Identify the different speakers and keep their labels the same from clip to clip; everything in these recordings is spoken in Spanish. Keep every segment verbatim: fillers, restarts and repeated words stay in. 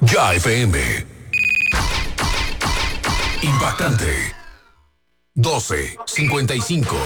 Speaker 1: Ya F M. Impactante. doce cincuenta y cinco.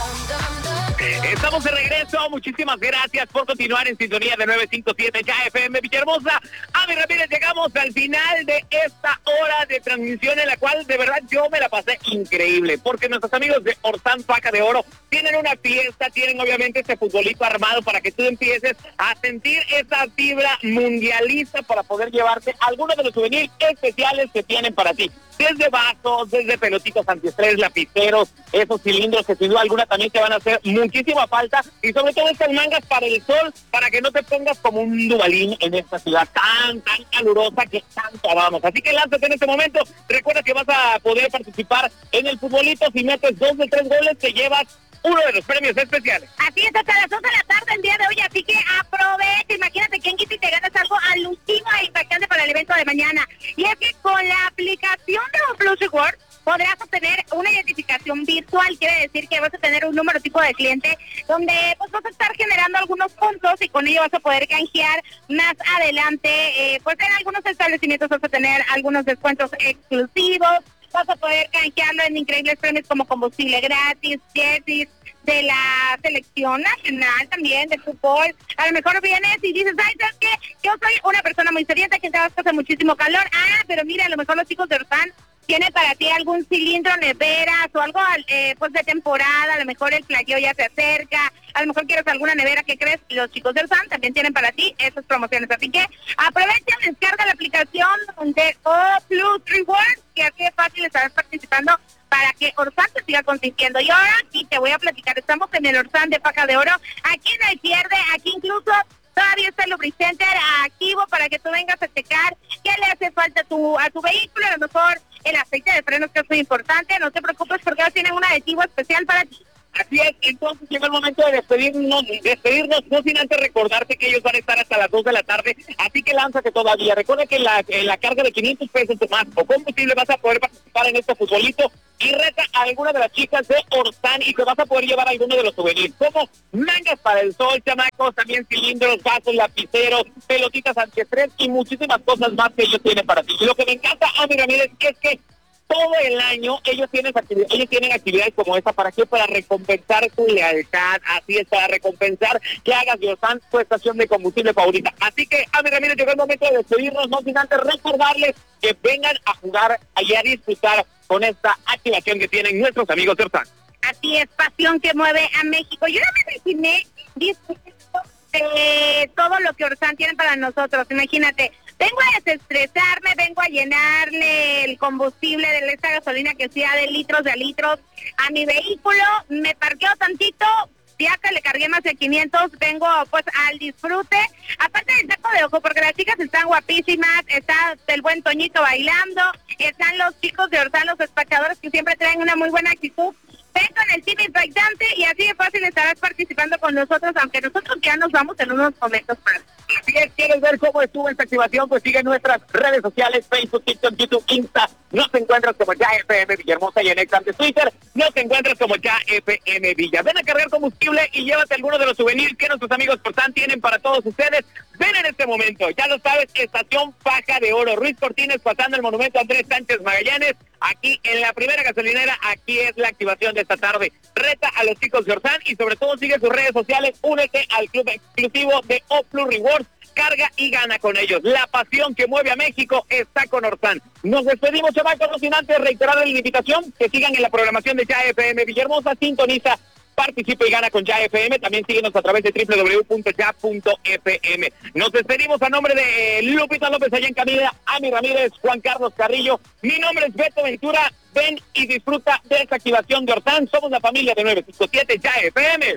Speaker 2: Estamos de regreso, muchísimas gracias por continuar en sintonía de nueve cinco siete Ya F M Villahermosa. Ami Ramírez, llegamos al final de esta hora de transmisión en la cual de verdad yo me la pasé increíble, porque nuestros amigos de Orsán Faja de Oro tienen una fiesta, tienen obviamente este futbolito armado para que tú empieces a sentir esa vibra mundialista para poder llevarte algunos de los souvenirs especiales que tienen para ti. Desde vasos, desde pelotitos antiestrés, lapiceros, esos cilindros que sin duda alguna también te van a hacer muchísima falta, y sobre todo estas mangas para el sol, para que no te pongas como un Dubalín en esta ciudad tan, tan calurosa que tanto amamos. Así que lánzate en este momento, recuerda que vas a poder participar en el futbolito. Si metes dos de tres goles, te llevas uno de los premios especiales.
Speaker 3: Así es, hasta las dos de la tarde el día de hoy, así que aprovecha. Imagínate quién quita y te ganas algo alucinante e impactante para el evento de mañana. Y es que con la aplicación de OnePlus Rewards podrás obtener una identificación virtual. Quiere decir que vas a tener un número tipo de cliente donde pues vas a estar generando algunos puntos y con ello vas a poder canjear más adelante. Eh, pues en algunos establecimientos vas a tener algunos descuentos exclusivos. Vas a poder canjearlo en increíbles premios como combustible gratis, jerseys de la selección nacional también de fútbol. A lo mejor vienes y dices, ay, ¿sabes qué? Yo soy una persona muy serieta que se va a hacer muchísimo calor. Ah, pero mira, a lo mejor los chicos de Orsán tiene para ti algún cilindro, neveras o algo eh, pues de temporada. A lo mejor el playeo ya se acerca, a lo mejor quieres alguna nevera. ¿Qué crees? Los chicos del Orsán también tienen para ti esas promociones, así que aprovecha, descarga la aplicación de OnePlus Rewards, que así es fácil estar participando para que Orsán te siga consintiendo. Y ahora sí te voy a platicar, estamos en el Orsán de Faja de Oro, aquí no hay pierde, aquí incluso todavía está el lubricenter activo para que tú vengas a checar qué le hace falta a tu, a tu vehículo. A lo mejor el aceite de frenos, que es muy importante. No te preocupes porque ahora tienen un aditivo especial para ti.
Speaker 2: Así es, entonces llega el momento de despedirnos, despedirnos, no sin antes recordarte que ellos van a estar hasta las dos de la tarde, así que lánzate todavía. Recuerda que la, en la carga de quinientos pesos o más o combustible vas a poder participar en este futbolito y reta a alguna de las chicas de Orsán y te vas a poder llevar alguno de los souvenirs, como mangas para el sol, chamacos, también cilindros, vasos, lapiceros, pelotitas antiestrés y muchísimas cosas más que ellos tienen para ti. Y lo que me encanta, Ami Ramírez, es que todo el año ellos tienen actividades, ellos tienen actividades como esta. ¿Para qué? Para recompensar tu lealtad. Así es, para recompensar que hagas de Orsán tu estación de combustible favorita. Así que, Ami Ramírez, llegó el momento de despedirnos, no sin antes recordarles que vengan a jugar y a disfrutar con esta activación que tienen nuestros amigos de Orsán.
Speaker 3: Así es, pasión que mueve a México. Yo no me imaginé disfrutando de todo lo que Orsán tiene para nosotros. Imagínate, vengo a desestresarme, vengo a llenarle el combustible de esta gasolina que sea de litros de litros a mi vehículo, me parqueo tantito, ya que le cargué más de quinientos, vengo pues al disfrute, aparte del saco de ojo, porque las chicas están guapísimas, está el buen Toñito bailando, están los chicos de Orsán, los despachadores que siempre traen una muy buena actitud. Ven con el team impactante y así de fácil estarás participando con nosotros, aunque nosotros ya nos vamos en unos momentos más.
Speaker 2: Así es, ¿quieres ver cómo estuvo esta activación? Pues sigue nuestras redes sociales, Facebook, TikTok, YouTube, Insta. No te encuentras como Ya F M Villahermosa y en ex antes Twitter. No te encuentras como Ya F M Villa. Ven a cargar combustible y llévate alguno de los souvenirs que nuestros amigos Orsán tienen para todos ustedes. Ven en este momento, ya lo sabes, Estación Faja de Oro, Ruiz Cortines, pasando el monumento a Andrés Sánchez Magallanes. Aquí en la primera gasolinera, aquí es la activación de esta tarde. Reta a los chicos de Orsán y sobre todo sigue sus redes sociales, únete al club exclusivo de OnePlus Rewards, carga y gana con ellos. La pasión que mueve a México está con Orsán. Nos despedimos, chavacos, no sin antes reiterar la invitación, que sigan en la programación de Ya F M Villahermosa, sintoniza, participa y gana con Ya F M. También síguenos a través de doble u doble u doble u punto ya punto f m. Nos despedimos a nombre de Lupita López allá en Camila, Ami Ramírez, Juan Carlos Carrillo. Mi nombre es Beto Ventura. Ven y disfruta de esta activación de Orsán. Somos la familia de nueve cinco siete Ya F M.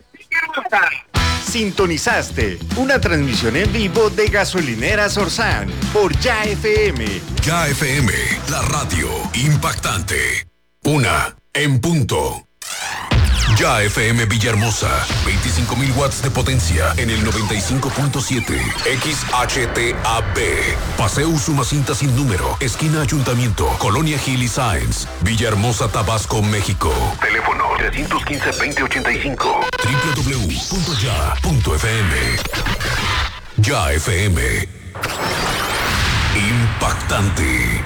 Speaker 4: Sintonizaste una transmisión en vivo de Gasolineras Orsán por Ya F M.
Speaker 1: Ya F M, la radio impactante. Una en punto. Ya F M Villahermosa, veinticinco mil watts de potencia en el noventa y cinco punto siete. X H T A B. Paseo Usumacinta sin número, esquina Ayuntamiento, Colonia Gil y Sáenz, Villahermosa, Tabasco, México. Teléfono trescientos quince, veinte ochenta y cinco. doble u doble u doble u punto ya punto f m. Ya F M. impactante.